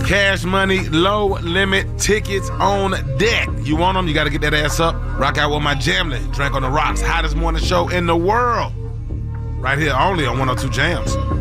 Cash Money, low limit tickets on deck. You want them? You got to get that ass up. Rock out with my Jamley. Drink on the Rocks, hottest morning show in the world. Right here only on 102 Jams.